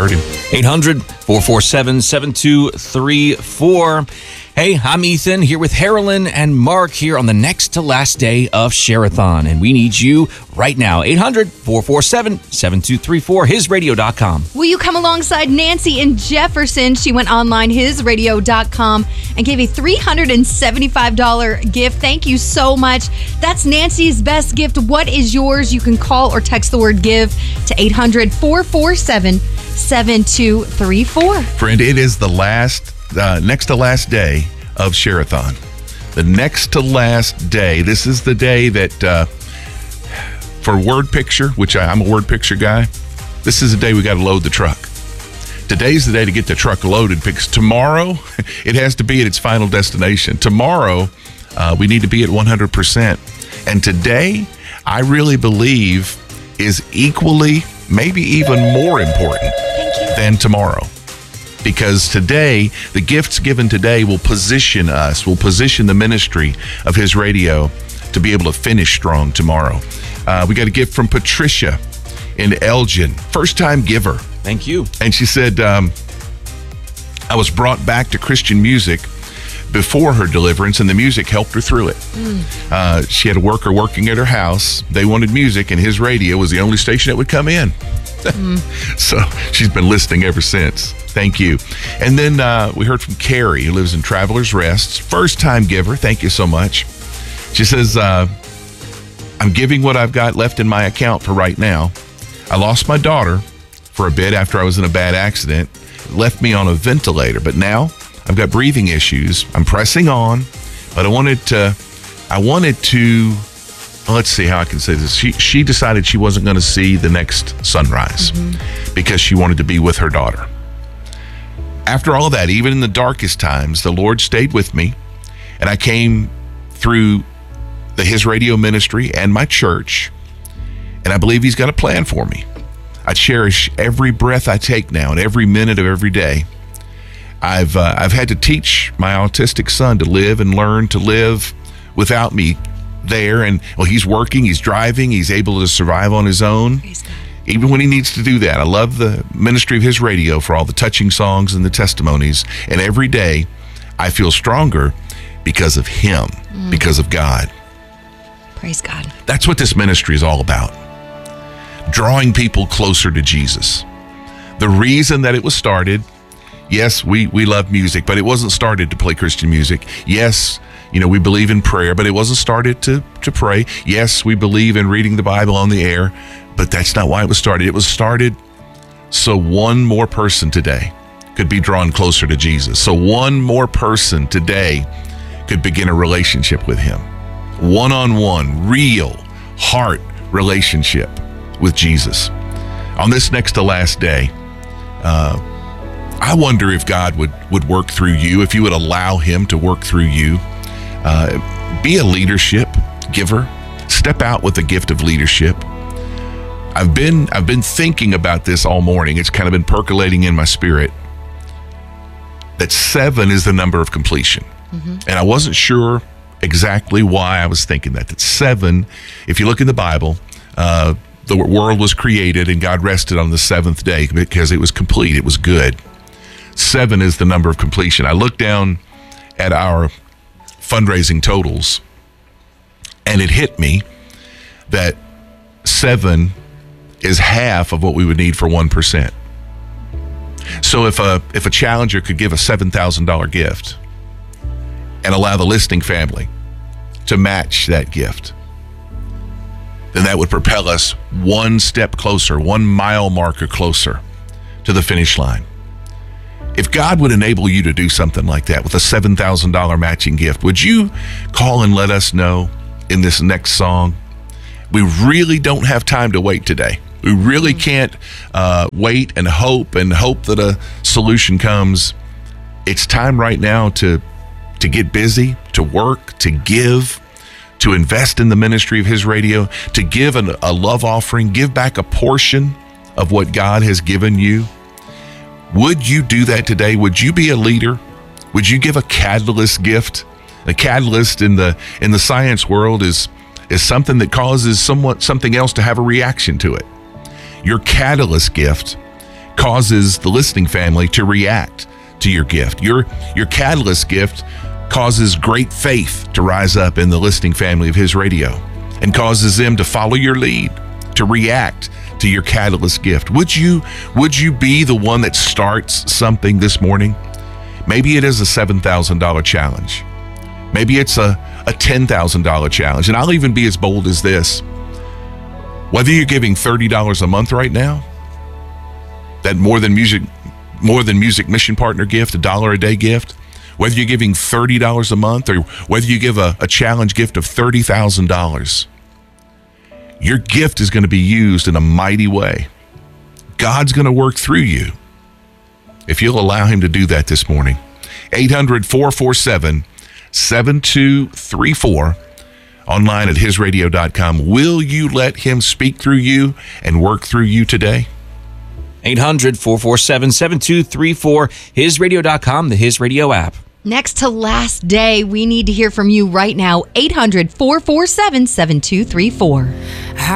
heard him. 800-447-7234. Hey, I'm Ethan here with Harlan and Mark here on the next to last day of Share-a-thon. And we need you right now. 800-447-7234, hisradio.com. Will you come alongside Nancy in Jefferson? She went online, hisradio.com, and gave a $375 gift. Thank you so much. That's Nancy's best gift. What is yours? You can call or text the word give to 800-447-7234. Friend, it is the next to last day of Share-a-thon. The next to last day. This is the day that, for word picture, which I'm a word picture guy, this is the day we got to load the truck. Today's the day to get the truck loaded because tomorrow it has to be at its final destination. Tomorrow, we need to be at 100%. And today, I really believe, is equally, maybe even more important than tomorrow. Because today, the gifts given today will position the ministry of His Radio to be able to finish strong tomorrow. We got a gift from Patricia in Elgin, first-time giver. Thank you. And she said, I was brought back to Christian music before her deliverance, and the music helped her through it. She had a worker working at her house. They wanted music, and His Radio was the only station that would come in. So she's been listening ever since. Thank you. And then we heard from Carrie, who lives in Travelers Rest. First-time giver. Thank you so much. She says, I'm giving what I've got left in my account for right now. I lost my daughter for a bit after I was in a bad accident. It left me on a ventilator, but now I've got breathing issues. I'm pressing on, but I wanted to, let's see how I can say this. She decided she wasn't going to see the next sunrise because she wanted to be with her daughter. After all that, even in the darkest times, the Lord stayed with me, and I came through the His Radio ministry and my church, and I believe He's got a plan for me. I cherish every breath I take now and every minute of every day. I've had to teach my autistic son to live and learn to live without me there. And well, he's working, he's driving, he's able to survive on his own, even when he needs to do that. I love the ministry of His Radio for all the touching songs and the testimonies. And every day I feel stronger because of Him, because of God. Praise God. That's what this ministry is all about. Drawing people closer to Jesus. The reason that it was started, yes, we love music, but it wasn't started to play Christian music. Yes, we believe in prayer, but it wasn't started to pray. Yes, we believe in reading the Bible on the air, but that's not why it was started. It was started so one more person today could be drawn closer to Jesus. So one more person today could begin a relationship with Him. One-on-one, real heart relationship with Jesus. On this next to last day, I wonder if God would work through you, if you would allow Him to work through you. Be a leadership giver. Step out with the gift of leadership. I've been thinking about this all morning. It's kind of been percolating in my spirit that 7 is the number of completion. And I wasn't sure exactly why I was thinking that 7, if you look in the Bible, the world was created and God rested on the 7th day because it was complete. It was good. 7 is the number of completion. I looked down at our fundraising totals, and it hit me that 7 is half of what we would need for 1%. So if a challenger could give a $7,000 gift and allow the listening family to match that gift, then that would propel us one step closer, 1 mile marker closer to the finish line. If God would enable you to do something like that with a $7,000 matching gift, would you call and let us know in this next song? We really don't have time to wait today. We really can't wait and hope that a solution comes. It's time right now to get busy, to work, to give, to invest in the ministry of His Radio, to give a love offering, give back a portion of what God has given you. Would you do that today? Would you be a leader? Would you give a catalyst gift? A catalyst in the science world is something that causes something else to have a reaction to it. Your catalyst gift causes the listening family to react to your gift. Your Catalyst gift causes great faith to rise up in the listening family of His Radio and causes them to follow your lead, to react to your Catalyst gift. Would you be the one that starts something this morning? Maybe it is a $7,000 challenge. Maybe it's a $10,000 challenge. And I'll even be as bold as this. Whether you're giving $30 a month right now, that More Than Music Mission Partner gift, $1 a day gift, whether you're giving $30 a month or whether you give a challenge gift of $30,000, your gift is going to be used in a mighty way. God's going to work through you if you'll allow Him to do that this morning. 800-447-7234. Online at hisradio.com. Will you let Him speak through you and work through you today? 800-447-7234. Hisradio.com, the His Radio app. Next to last day, we need to hear from you right now. 800-447-7234.